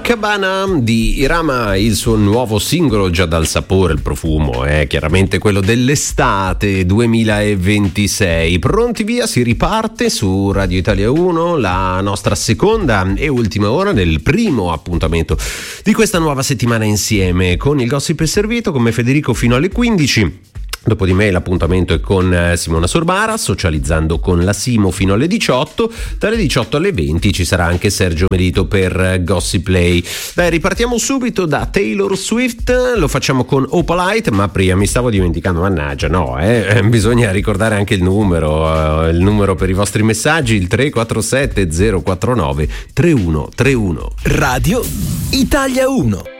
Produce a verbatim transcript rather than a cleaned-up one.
Copacabana di Irama, il suo nuovo singolo, già dal sapore, il profumo è chiaramente quello dell'estate duemilaventisei. Pronti via, si riparte su Radio Italia uno, la nostra seconda e ultima ora del primo appuntamento di questa nuova settimana insieme con il Gossip è servito, come Federico fino alle quindici. Dopo di me l'appuntamento è con Simona Sorbara, socializzando con la Simo fino alle diciotto. Dalle diciotto alle venti ci sarà anche Sergio Merito per Gossip Play. Beh, ripartiamo subito da Taylor Swift, lo facciamo con Opalite, ma prima mi stavo dimenticando, mannaggia, no, eh, bisogna ricordare anche il numero, uh, il numero per i vostri messaggi, il tre quattro sette zero quattro nove tre uno tre uno. Radio Italia uno.